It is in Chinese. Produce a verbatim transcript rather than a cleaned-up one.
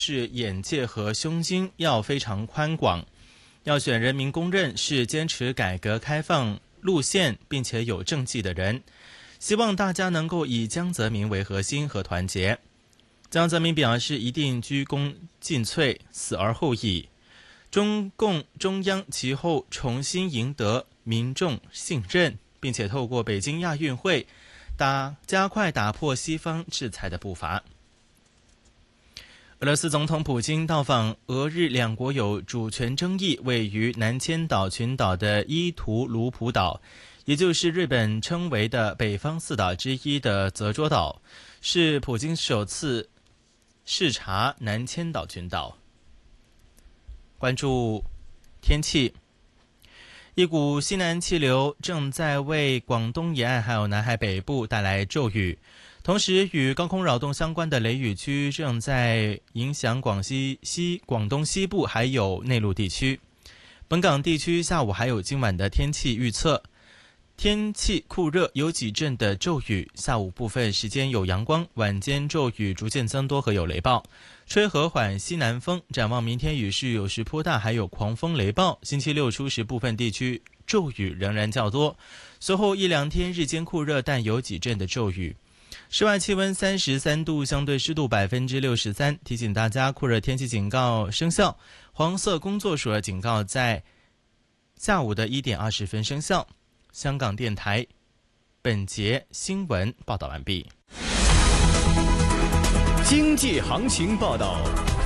是眼界和胸襟要非常宽广，要选人民公认是坚持改革开放路线并且有政绩的人。希望大家能够以江泽民为核心和团结。江泽民表示，一定鞠躬尽瘁，死而后已。中共中央其后重新赢得民众信任，并且透过北京亚运会打加快打破西方制裁的步伐。俄罗斯总统普京到访俄日两国有主权争议位于南千岛群岛的伊图卢普岛，也就是日本称为的北方四岛之一的泽捉岛，是普京首次视察南千岛群岛。关注天气，一股西南气流正在为广东沿岸还有南海北部带来骤雨，同时与高空扰动相关的雷雨区正在影响广西西广东西部还有内陆地区。本港地区下午还有今晚的天气预测，天气酷热，有几阵的骤雨，下午部分时间有阳光，晚间骤雨逐渐增多和有雷暴，吹和缓西南风。展望明天雨势有时颇大，还有狂风雷暴。星期六初时部分地区骤雨仍然较多，随后一两天日间酷热，但有几阵的骤雨。室外气温三十三度，相对湿度百分之六十三。提醒大家，酷热天气警告生效，黄色工作暑热警告在下午的一点二十分生效。香港电台本节新闻报道完毕。 经济行情报道。